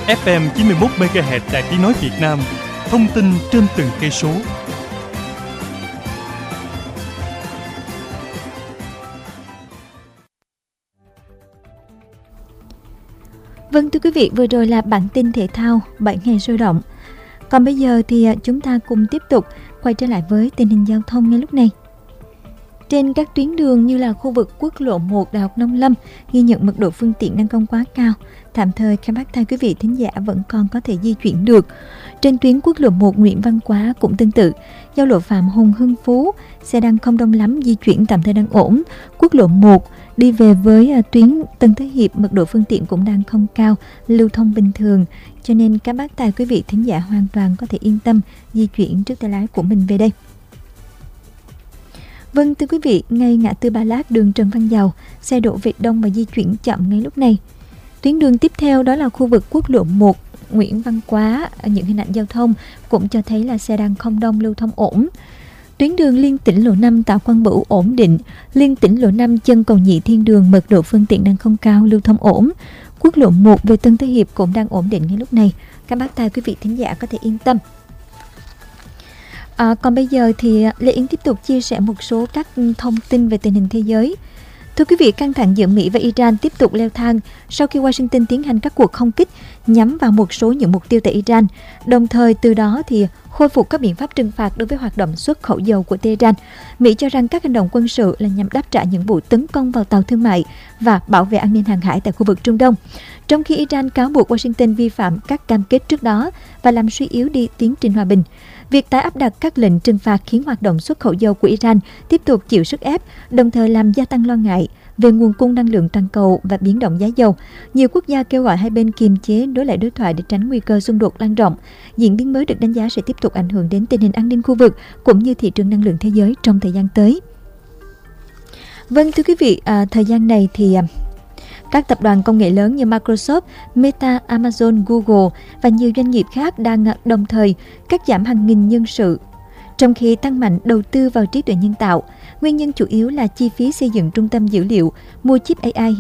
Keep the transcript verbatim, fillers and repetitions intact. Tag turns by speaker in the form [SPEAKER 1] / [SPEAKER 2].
[SPEAKER 1] ép em chín mươi mốt mê ga héc Đài Tiếng nói Việt Nam, thông tin trên từng cây số.
[SPEAKER 2] Vâng, thưa quý vị, vừa rồi là bản tin thể thao bảy ngày sôi động. Còn bây giờ thì chúng ta cùng tiếp tục quay trở lại với tình hình giao thông ngay lúc này. Trên các tuyến đường như là khu vực quốc lộ một Đại học Nông Lâm ghi nhận mật độ phương tiện đang không quá cao. Tạm thời các bác thai quý vị thính giả vẫn còn có thể di chuyển được. Trên tuyến quốc lộ một Nguyễn Văn Quá cũng tương tự. Giao lộ Phạm Hùng Hưng Phú, xe đang không đông lắm, di chuyển tạm thời đang ổn. Quốc lộ một đi về với tuyến Tân Thế Hiệp, mật độ phương tiện cũng đang không cao, lưu thông bình thường. Cho nên các bác tài quý vị thính giả hoàn toàn có thể yên tâm di chuyển trước tay lái của mình về đây. Vâng, thưa quý vị, ngay ngã tư Ba Lát, đường Trần Văn Dầu, xe đổ về đông và di chuyển chậm ngay lúc này. Tuyến đường tiếp theo đó là khu vực quốc lộ một Nguyễn Văn Quá, những hình ảnh giao thông cũng cho thấy là xe đang không đông, lưu thông ổn. Tuyến đường liên tỉnh lộ năm Tạ Quang Bửu ổn định, liên tỉnh lộ năm chân cầu Nhị Thiên Đường, mật độ phương tiện đang không cao, lưu thông ổn. Quốc lộ một về Tân Thế Hiệp cũng đang ổn định ngay lúc này. Các bác tài quý vị thính giả có thể yên tâm. À, còn bây giờ thì Lê Yến tiếp tục chia sẻ một số các thông tin về tình hình thế giới. Thưa quý vị, căng thẳng giữa Mỹ và Iran tiếp tục leo thang sau khi Washington tiến hành các cuộc không kích nhắm vào một số những mục tiêu tại Iran, đồng thời từ đó thì khôi phục các biện pháp trừng phạt đối với hoạt động xuất khẩu dầu của Tehran. Mỹ cho rằng các hành động quân sự là nhằm đáp trả những vụ tấn công vào tàu thương mại và bảo vệ an ninh hàng hải tại khu vực Trung Đông, trong khi Iran cáo buộc Washington vi phạm các cam kết trước đó và làm suy yếu đi tiến trình hòa bình. Việc tái áp đặt các lệnh trừng phạt khiến hoạt động xuất khẩu dầu của Iran tiếp tục chịu sức ép, đồng thời làm gia tăng lo ngại về nguồn cung năng lượng toàn cầu và biến động giá dầu. Nhiều quốc gia kêu gọi hai bên kiềm chế đối lại đối thoại để tránh nguy cơ xung đột lan rộng. Diễn biến mới được đánh giá sẽ tiếp tục ảnh hưởng đến tình hình an ninh khu vực cũng như thị trường năng lượng thế giới trong thời gian tới. Vâng, thưa quý vị, à, thời gian này thì... À, các tập đoàn công nghệ lớn như Microsoft, Meta, Amazon, Google và nhiều doanh nghiệp khác đang đồng thời cắt giảm hàng nghìn nhân sự, trong khi tăng mạnh đầu tư vào trí tuệ nhân tạo. Nguyên nhân chủ yếu là chi phí xây dựng trung tâm dữ liệu, mua chip a i